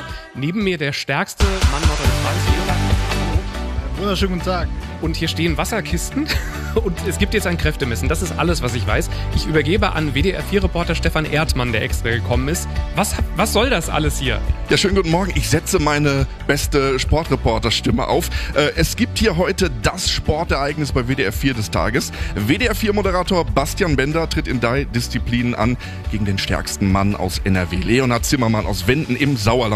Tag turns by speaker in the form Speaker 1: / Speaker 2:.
Speaker 1: Moderator. Neben mir der stärkste Mann Nordrhein-Westfalens.
Speaker 2: Wunderschönen guten Tag.
Speaker 1: Und hier stehen Wasserkisten und es gibt jetzt ein Kräftemessen. Das ist alles, was ich weiß. Ich übergebe an WDR4-Reporter Stefan Erdmann, der extra gekommen ist. Was soll das alles hier?
Speaker 3: Ja, schönen guten Morgen. Ich setze meine beste Sportreporterstimme auf. Es gibt hier heute das Sportereignis bei WDR4 des Tages. WDR4-Moderator Bastian Bender tritt in 3 Disziplinen an gegen den stärksten Mann aus NRW, Leonhard Zimmermann aus Wenden im Sauerland.